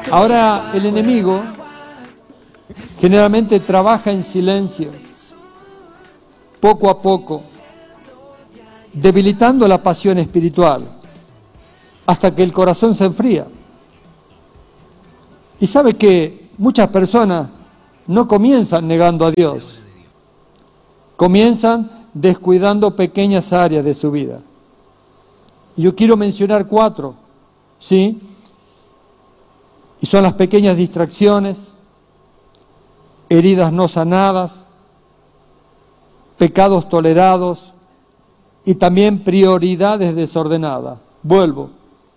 Ahora el enemigo generalmente trabaja en silencio, poco a poco, debilitando la pasión espiritual, hasta que el corazón se enfría. Y sabe que muchas personas no comienzan negando a Dios, comienzan descuidando pequeñas áreas de su vida. Y yo quiero mencionar 4, ¿sí? Y son las pequeñas distracciones, heridas no sanadas, pecados tolerados y también prioridades desordenadas. Vuelvo.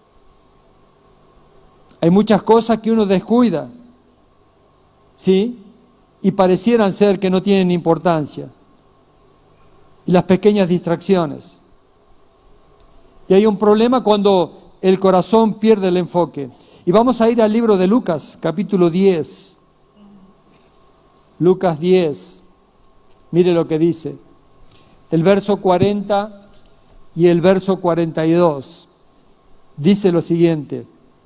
Hay muchas cosas que uno descuida, ¿sí? Y parecieran ser que no tienen importancia. Y las pequeñas distracciones. Y hay un problema cuando el corazón pierde el enfoque. Y vamos a ir al libro de Lucas, capítulo 10. Lucas 10. Mire lo que dice. El verso 40 y el verso 42. Dice lo siguiente.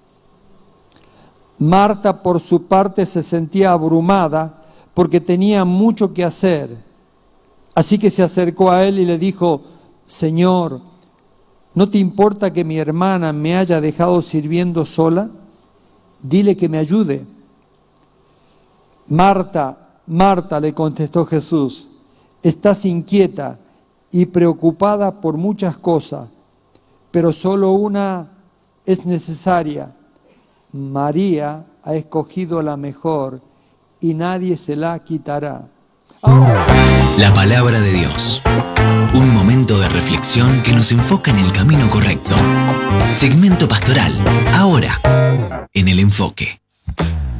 Marta, por su parte, se sentía abrumada porque tenía mucho que hacer. Así que se acercó a él y le dijo, Señor, ¿no te importa que mi hermana me haya dejado sirviendo sola? Dile que me ayude. Marta, Marta, le contestó Jesús, estás inquieta y preocupada por muchas cosas, pero solo una es necesaria. María ha escogido la mejor y nadie se la quitará. La palabra de Dios. Un momento de reflexión que nos enfoca en el camino correcto. Segmento pastoral. Ahora, en El Enfoque.